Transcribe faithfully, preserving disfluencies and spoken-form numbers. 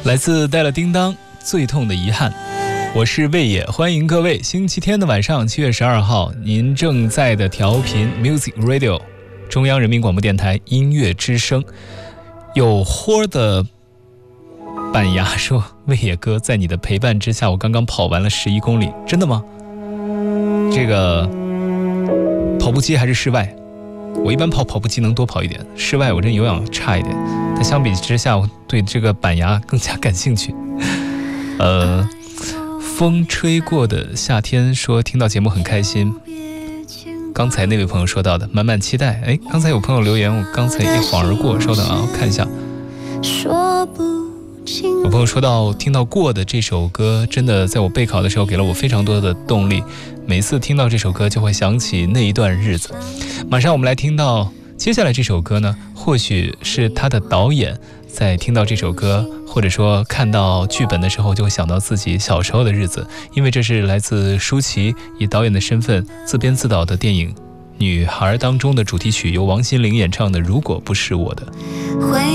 来自带了叮当最痛的遗憾。我是魏野，欢迎各位。星期天的晚上，七月十二号，您正在的调频 Music Radio， 中央人民广播电台音乐之声。有豁的板牙说，魏野哥，在你的陪伴之下，我刚刚跑完了十一公里，真的吗？这个跑步机还是室外？我一般跑跑步机能多跑一点，室外我这有氧差一点。但相比之下，我对这个板牙更加感兴趣。呃。风吹过的夏天说听到节目很开心。刚才那位朋友说到的满满期待，哎，刚才有朋友留言，我刚才一晃而过，稍等啊，我看一下。有朋友说到听到过的这首歌，真的在我备考的时候给了我非常多的动力，每次听到这首歌就会想起那一段日子。马上我们来听到接下来这首歌呢，或许是他的导演在听到这首歌或者说看到剧本的时候，就会想到自己小时候的日子，因为这是来自舒淇以导演的身份自编自导的电影《女孩》当中的主题曲，由王心凌演唱的《如果不是我的》。